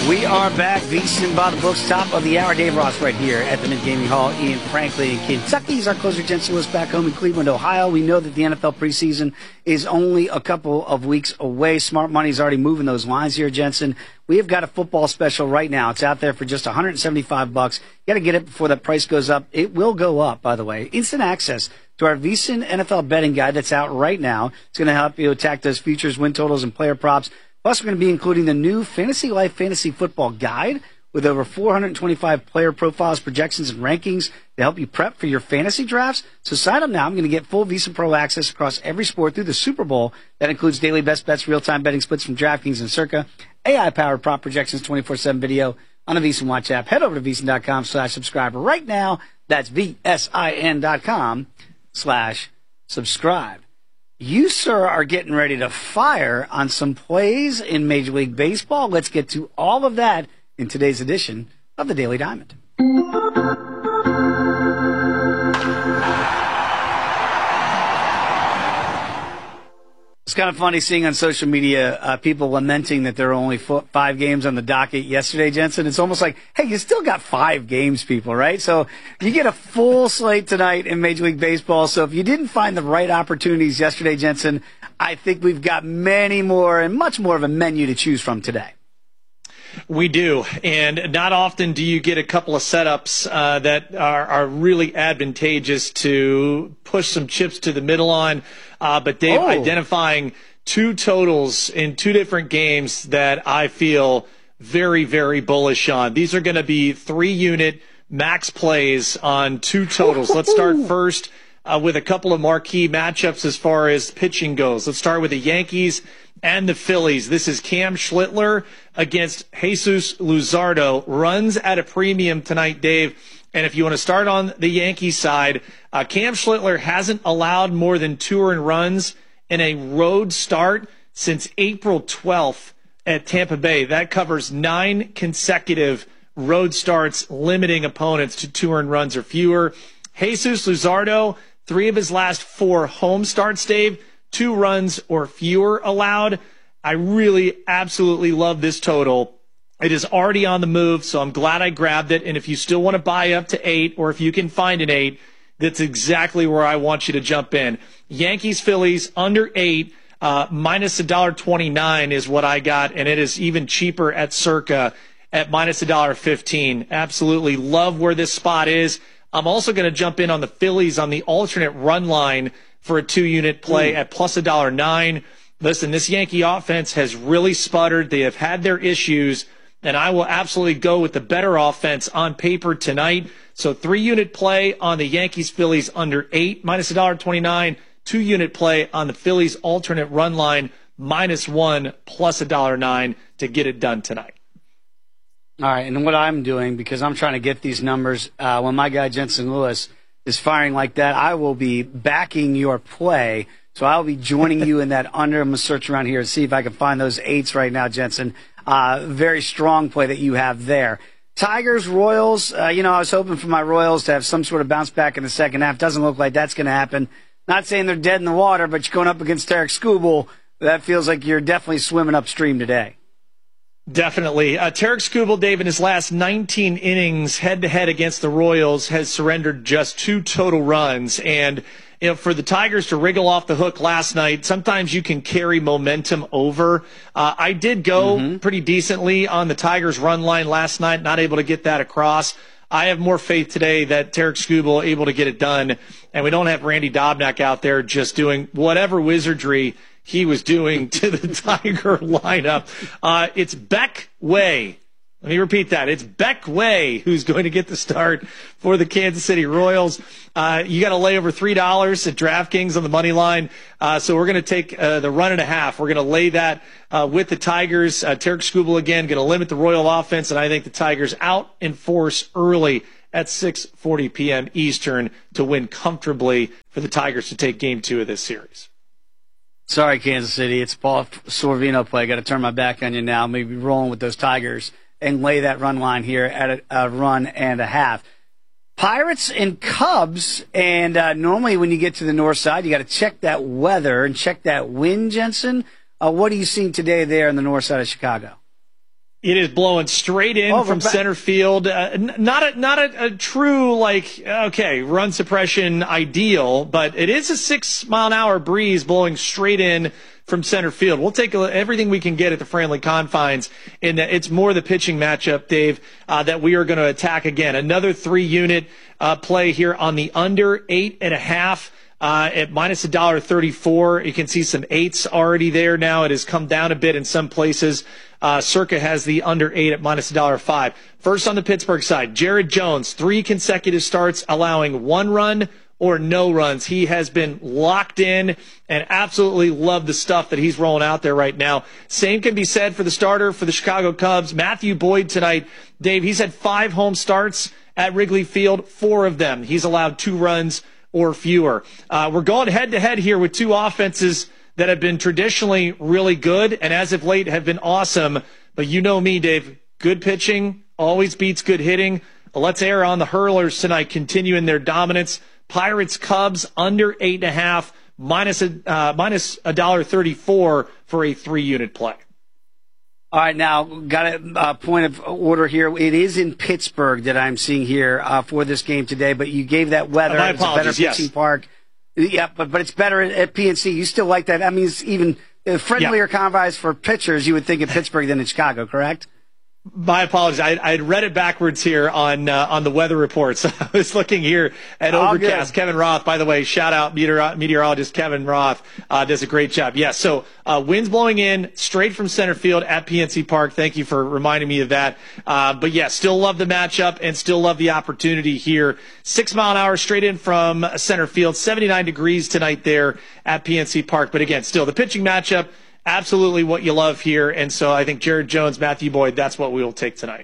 We are back. VSiN by the books, top of the hour. Dave Ross right here at the Mint Gaming Hall in Franklin, Kentucky. He's our closer, Jensen Lewis, back home in Cleveland, Ohio. We know that the NFL preseason is only a couple of weeks away. Smart Money's already moving those lines here, Jensen. We have got a football special right now. It's out there for just $175. You got to get it before that price goes up. It will go up, by the way. Instant access to our VSiN NFL betting guide that's out right now. It's going to help you attack those futures, win totals, and player props. Plus, we're going to be including the new Fantasy Life Fantasy Football Guide with over 425 player profiles, projections, and rankings to help you prep for your fantasy drafts. So sign up now. I'm going to get full VSiN Pro access across every sport through the Super Bowl. That includes daily best bets, real-time betting splits from DraftKings and Circa, AI-powered prop projections, 24/7 video on the VSiN Watch app. Head over to VSiN.com/subscribe right now. That's VSIN.com/subscribe. You, sir, are getting ready to fire on some plays in Major League Baseball. Let's get to all of that in today's edition of the Daily Diamond. It's kind of funny seeing on social media people lamenting that there are only 5 games on the docket yesterday, Jensen. It's almost like, hey, you still got 5 games, people, right? So you get a full slate tonight in Major League Baseball. So if you didn't find the right opportunities yesterday, Jensen, I think we've got many more and much more of a menu to choose from today. We do, and not often do you get a couple of setups that are really advantageous to push some chips to the middle on. But Dave, identifying 2 totals in 2 different games that I feel very, very bullish on. These are going to be 3-unit max plays on 2 totals. Let's start first with a couple of marquee matchups as far as pitching goes. Let's start with the Yankees and the Phillies. This is Cam Schlittler against Jesus Luzardo. Runs at a premium tonight, Dave. And if you want to start on the Yankee side, Cam Schlittler hasn't allowed more than 2 earned runs in a road start since April 12th at Tampa Bay. That covers 9 consecutive road starts, limiting opponents to 2 earned runs or fewer. Jesus Luzardo, 3 of his last 4 home starts, Dave, 2 runs or fewer allowed. I really absolutely love this total. It is already on the move, so I'm glad I grabbed it. And if you still want to buy up to 8, or if you can find an 8, that's exactly where I want you to jump in. Yankees, Phillies, under 8, minus $1.29 is what I got, and it is even cheaper at Circa at minus $1.15. Absolutely love where this spot is. I'm also going to jump in on the Phillies on the alternate run line for a 2-unit play at plus $1.09. Listen, this Yankee offense has really sputtered. They have had their issues, and I will absolutely go with the better offense on paper tonight. So 3-unit play on the Yankees-Phillies under 8, minus $1.29. 2-unit play on the Phillies alternate run line, minus 1, plus $1.09 to get it done tonight. All right, and what I'm doing, because I'm trying to get these numbers, when my guy Jensen Lewis is firing like that, I will be backing your play. So I'll be joining you in that under. I'm going to search around here and see if I can find those 8s right now, Jensen. Very strong play that you have there. Tigers, Royals, I was hoping for my Royals to have some sort of bounce back in the second half. Doesn't look like that's going to happen. Not saying they're dead in the water, but you're going up against Tarik Skubal. That feels like you're definitely swimming upstream today. Definitely. Tarik Skubal, Dave, in his last 19 innings head-to-head against the Royals has surrendered just 2 total runs. And for the Tigers to wriggle off the hook last night, sometimes you can carry momentum over. I did go pretty decently on the Tigers run line last night, not able to get that across. I have more faith today that Tarik Skubal able to get it done, and we don't have Randy Dobnak out there just doing whatever wizardry he was doing to the Tiger lineup. It's Beck Way. Let me repeat that. It's Beck Way who's going to get the start for the Kansas City Royals. You got to lay over $3 at DraftKings on the money line. So we're going to take the 1.5. We're going to lay that with the Tigers. Tarik Skubal, again, going to limit the Royal offense, and I think the Tigers out in force early at 6:40 p.m. Eastern to win comfortably for the Tigers to take Game 2 of this series. Sorry, Kansas City. It's Paul Sorvino play. Got to turn my back on you now. Maybe rolling with those Tigers and lay that run line here at a 1.5. Pirates and Cubs, and normally when you get to the north side, you got to check that weather and check that wind, Jensen. What are you seeing today there on the north side of Chicago? It is blowing straight in from center field. Not a true, run suppression ideal, but it is a 6-mile-an-hour breeze blowing straight in from center field. We'll take everything we can get at the friendly confines in that it's more the pitching matchup, Dave, that we are going to attack again. Another 3-unit play here on the under 8.5. At minus $1.34. You can see some 8s already there now. It has come down a bit in some places. Circa has the under 8 at minus $1.05. First on the Pittsburgh side, Jared Jones, 3 consecutive starts allowing 1 run or no runs. He has been locked in and absolutely love the stuff that he's rolling out there right now. Same can be said for the starter for the Chicago Cubs, Matthew Boyd tonight. Dave, he's had 5 home starts at Wrigley Field, 4 of them. He's allowed 2 runs or fewer. We're going head-to-head here with 2 offenses that have been traditionally really good and as of late have been awesome. But you know me, Dave, good pitching always beats good hitting. Let's err on the hurlers tonight, continuing their dominance. Pirates, Cubs, under 8.5, minus $1.34 for a 3-unit play. All right, now, got a point of order here. It is in Pittsburgh that I'm seeing here for this game today, but you gave that weather. My apologies, it's a better pitching park. Yeah, but it's better at PNC. You still like that? I mean, it's even friendlier confines for pitchers, you would think, in Pittsburgh than in Chicago, correct? My apologies. I had read it backwards here on the weather reports. I was looking here at Overcast. Kevin Roth, by the way, shout out meteorologist Kevin Roth, does a great job. Yeah, so winds blowing in straight from center field at PNC Park. Thank you for reminding me of that. But yeah, still love the matchup and still love the opportunity here. 6-mile-an-hour straight in from center field, 79 degrees tonight there at PNC Park. But again, still the pitching matchup. Absolutely what you love here. And so I think Jared Jones, Matthew Boyd, that's what we will take tonight.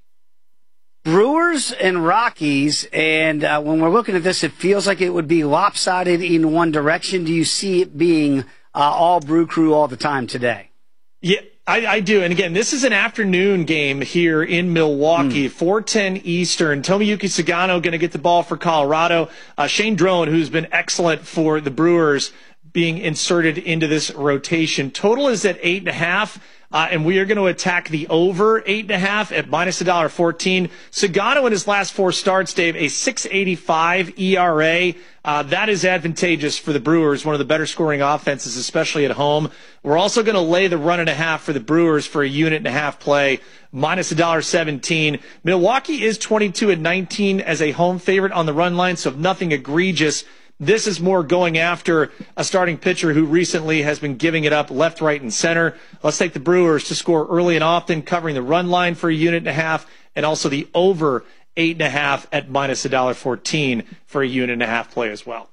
Brewers and Rockies, and when we're looking at this, it feels like it would be lopsided in one direction. Do you see it being all Brew Crew all the time today? Yeah, I do. And again, this is an afternoon game here in Milwaukee, 4:10 Eastern. Tomoyuki Sugano going to get the ball for Colorado. Shane Drone, who's been excellent for the Brewers, being inserted into this rotation. Total is at 8.5, and we are going to attack the over 8.5 at minus $1.14. Sugano in his last 4 starts, Dave, a 6.85 ERA. That is advantageous for the Brewers, one of the better scoring offenses, especially at home. We're also going to lay the 1.5 for the Brewers for a 1.5-unit play, minus $1.17. Milwaukee is 22-19 as a home favorite on the run line, so nothing egregious. This is more going after a starting pitcher who recently has been giving it up left, right, and center. Let's take the Brewers to score early and often, covering the run line for a 1.5, and also the over 8.5 at minus $1.14 for a 1.5 play as well.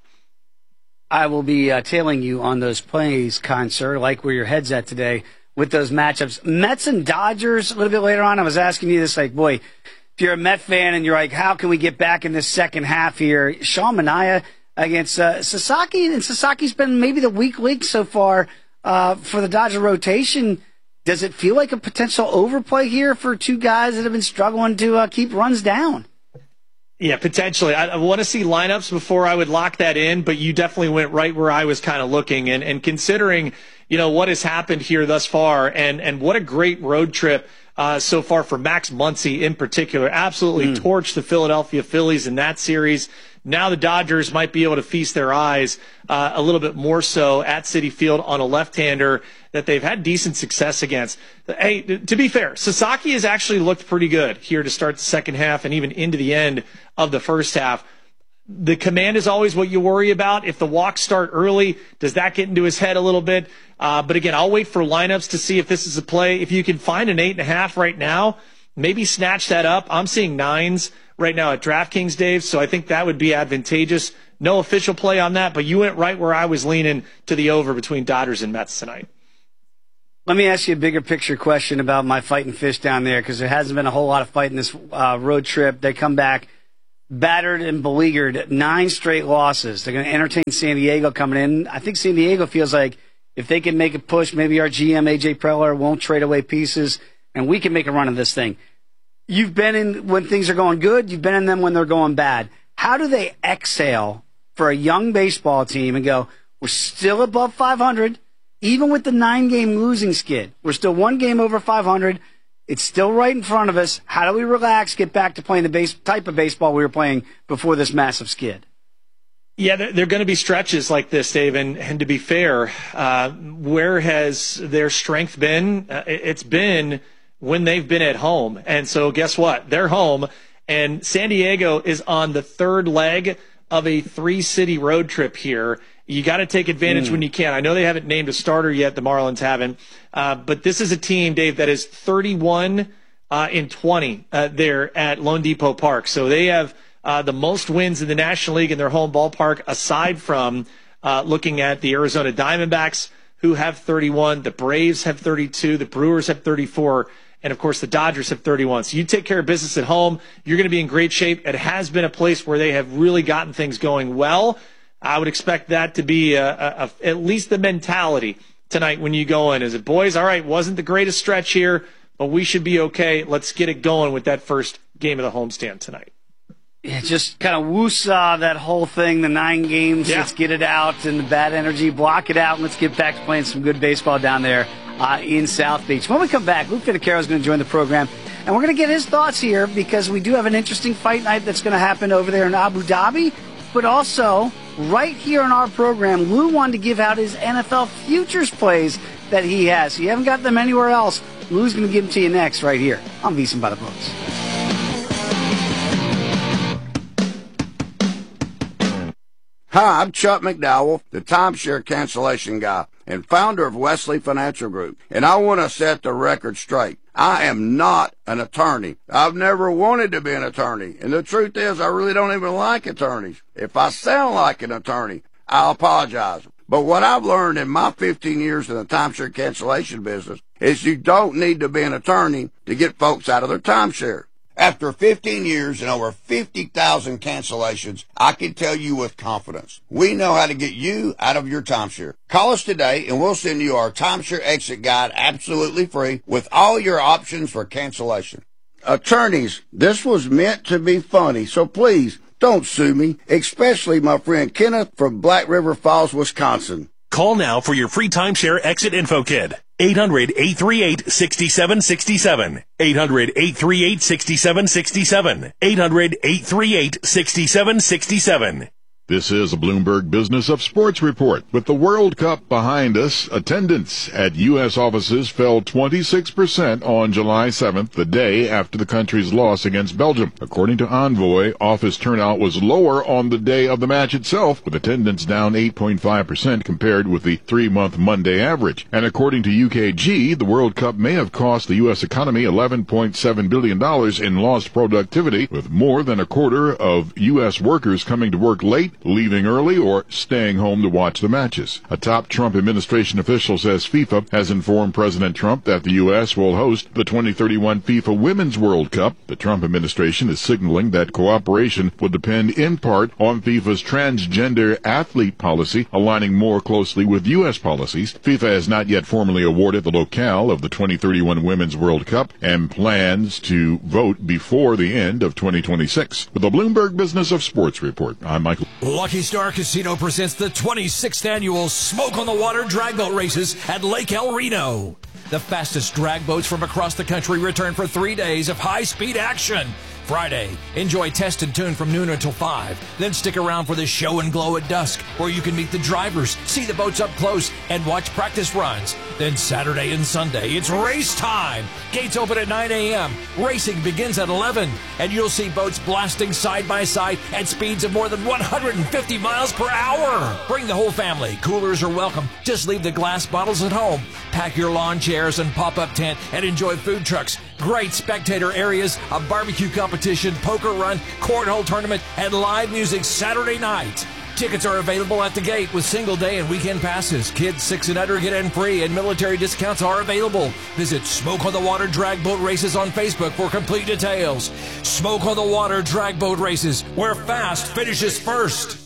I will be tailing you on those plays, kind sir, like where your head's at today with those matchups. Mets and Dodgers a little bit later on. I was asking you this, boy, if you're a Met fan and you're like, how can we get back in this second half here? Sean Manaea against Sasaki, and Sasaki's been maybe the weak link so far for the Dodger rotation. Does it feel like a potential overplay here for 2 guys that have been struggling to keep runs down? Yeah, potentially. I want to see lineups before I would lock that in, but you definitely went right where I was kind of looking. And considering, what has happened here thus far and what a great road trip so far for Max Muncy in particular. Absolutely torched the Philadelphia Phillies in that series. Now the Dodgers might be able to feast their eyes a little bit more so at Citi Field on a left-hander that they've had decent success against. Hey, to be fair, Sasaki has actually looked pretty good here to start the second half and even into the end of the first half. The command is always what you worry about. If the walks start early, does that get into his head a little bit? But again, I'll wait for lineups to see if this is a play. If you can find an 8.5 right now, maybe snatch that up. I'm seeing 9s right now at DraftKings, Dave, so I think that would be advantageous. No official play on that, but you went right where I was leaning to the over between Dodgers and Mets tonight. Let me ask you a bigger picture question about my Fighting Fish down there, because there hasn't been a whole lot of fighting this road trip. They come back battered and beleaguered, 9 straight losses. They're going to entertain San Diego coming in. I think San Diego feels like if they can make a push, maybe our GM, A.J. Preller, won't trade away pieces, and we can make a run of this thing. You've been in when things are going good. You've been in them when they're going bad. How do they exhale for a young baseball team and go, we're still above 500, even with the 9-game losing skid? We're still 1 game over 500. It's still right in front of us. How do we relax, get back to playing the type of baseball we were playing before this massive skid? Yeah, there are going to be stretches like this, Dave, and to be fair, where has their strength been? It's been when they've been at home. And so guess what? They're home, and San Diego is on the third leg of a 3-city road trip here. You got to take advantage when you can. I know they haven't named a starter yet. The Marlins haven't. But this is a team, Dave, that is 31 in 20 there at Lone Depot Park. So they have the most wins in the National League in their home ballpark, aside from looking at the Arizona Diamondbacks, who have 31. The Braves have 32. The Brewers have 34. And, of course, the Dodgers have 31. So you take care of business at home, you're going to be in great shape. It has been a place where they have really gotten things going well. I would expect that to be at least the mentality tonight when you go in. Is it, boys, all right, wasn't the greatest stretch here, but we should be okay. Let's get it going with that first game of the homestand tonight. Yeah, just kind of woosah that whole thing, the 9 games. Yeah. Let's get it out, and the bad energy, block it out, and let's get back to playing some good baseball down there in South Beach. When we come back, Luke Fittipaldi is going to join the program, and we're going to get his thoughts here because we do have an interesting fight night that's going to happen over there in Abu Dhabi, but also right here on our program, Lou wanted to give out his NFL futures plays that he has. So you haven't got them anywhere else. Lou's going to give them to you next right here on VSiN by the Books. Hi, I'm Chuck McDowell, the timeshare cancellation guy and founder of Wesley Financial Group, and I want to set the record straight. I am not an attorney. I've never wanted to be an attorney, and the truth is I really don't even like attorneys. If I sound like an attorney, I'll apologize. But what I've learned in my 15 years in the timeshare cancellation business is you don't need to be an attorney to get folks out of their timeshare. After 15 years and over 50,000 cancellations, I can tell you with confidence, we know how to get you out of your timeshare. Call us today and we'll send you our timeshare exit guide absolutely free with all your options for cancellation. Attorneys, this was meant to be funny, so please don't sue me, especially my friend Kenneth from Black River Falls, Wisconsin. Call now for your free timeshare exit info kit. 800-838-6767. 800-838-6767. 800-838-6767. This is a Bloomberg Business of Sports report. With the World Cup behind us, attendance at U.S. offices fell 26% on July 7th, the day after the country's loss against Belgium. According to Envoy, office turnout was lower on the day of the match itself, with attendance down 8.5% compared with the 3-month Monday average. And according to UKG, the World Cup may have cost the U.S. economy $11.7 billion in lost productivity, with more than a quarter of U.S. workers coming to work late, leaving early, or staying home to watch the matches. A top Trump administration official says FIFA has informed President Trump that the U.S. will host the 2031 FIFA Women's World Cup. The Trump administration is signaling that cooperation will depend in part on FIFA's transgender athlete policy, aligning more closely with U.S. policies. FIFA has not yet formally awarded the locale of the 2031 Women's World Cup and plans to vote before the end of 2026. With the Bloomberg Business of Sports report, I'm Michael. Lucky Star Casino presents the 26th annual Smoke on the Water drag boat races at Lake El Reno. The fastest drag boats from across the country return for 3 days of high-speed action. Friday, enjoy Test and Tune from noon until 5. Then stick around for the Show and Glow at dusk, where you can meet the drivers, see the boats up close, and watch practice runs. Then Saturday and Sunday, it's race time. Gates open at 9 a.m. Racing begins at 11, and you'll see boats blasting side by side at speeds of more than 150 miles per hour. Bring the whole family. Coolers are welcome. Just leave the glass bottles at home. Pack your lawn chairs and pop-up tent and enjoy food trucks, great spectator areas, a barbecue competition, poker run, cornhole tournament, and live music Saturday night. Tickets are available at the gate with single day and weekend passes. Kids 6 and under get in free, and military discounts are available. Visit Smoke on the Water Drag Boat Races on Facebook for complete details. Smoke on the Water Drag Boat Races, where fast finishes first.